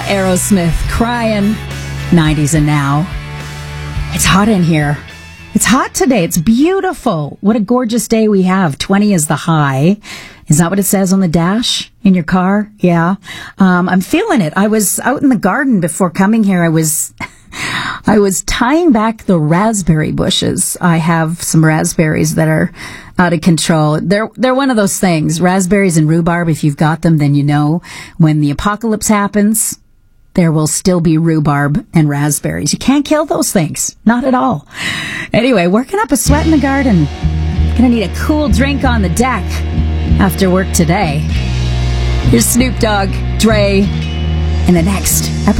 Aerosmith, Crying, 90s and now. It's hot in here. It's hot today. It's beautiful. What a gorgeous day we have. 20 is the high. Is that what it says on the dash in your car? Yeah. I'm feeling it. I was out in the garden before coming here. I was tying back the raspberry bushes. I have some raspberries that are out of control. They're one of those things. Raspberries and rhubarb, if you've got them, then you know when the apocalypse happens, there will still be rhubarb and raspberries. You can't kill those things. Not at all. Anyway, working up a sweat in the garden. Gonna need a cool drink on the deck after work today. Here's Snoop Dogg, Dre, in the next episode.